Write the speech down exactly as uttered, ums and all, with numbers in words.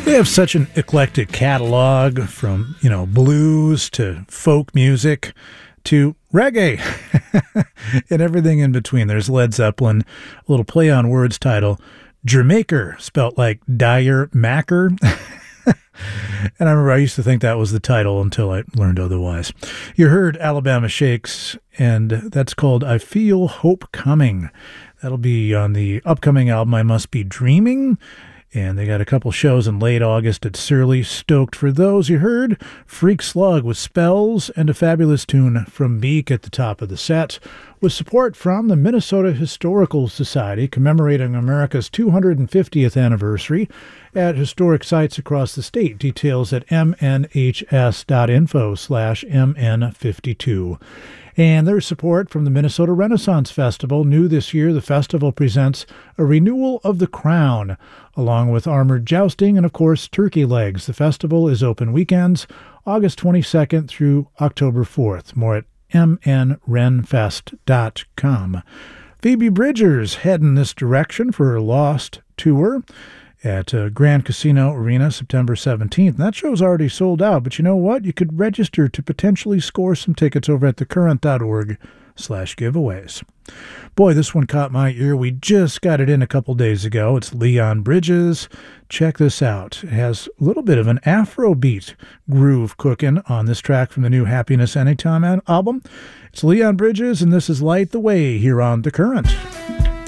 They have such an eclectic catalog, from, you know, blues to folk music to reggae and everything in between. There's Led Zeppelin, a little play on words title, Jamaica, spelt like Dyer Macker. And I remember I used to think that was the title until I learned otherwise. You heard Alabama Shakes, and that's called I Feel Hope Coming. That'll be on the upcoming album I Must Be Dreaming. And they got a couple shows in late August at Surly. Stoked for those. You heard Freak Slug with Spells and a fabulous tune from Beak at the top of the set, with support from the Minnesota Historical Society commemorating America's two hundred fiftieth anniversary at historic sites across the state. Details at mnhs.info slash mn52. And there's support from the Minnesota Renaissance Festival. New this year, the festival presents a renewal of The Crown, along with armored jousting and, of course, turkey legs. The festival is open weekends, August twenty-second through October fourth. More at m n renfest dot com. Phoebe Bridgers heading this direction for her Lost tour at uh, Grand Casino Arena, September seventeenth. And that show's already sold out, but you know what? You could register to potentially score some tickets over at thecurrent.org slash giveaways. Boy, this one caught my ear. We just got it in a couple days ago. It's Leon Bridges. Check this out. It has a little bit of an Afrobeat groove cooking on this track from the new Happiness Anytime album. It's Leon Bridges, and this is Light the Way here on The Current.